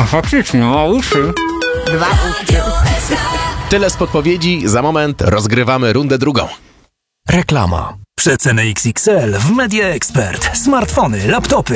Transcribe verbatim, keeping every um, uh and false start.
faktycznie, ma uszy. Dwa uszy. Tyle z podpowiedzi, za moment rozgrywamy rundę drugą. Reklama. Przeceny X X L w Media Expert. Smartfony, laptopy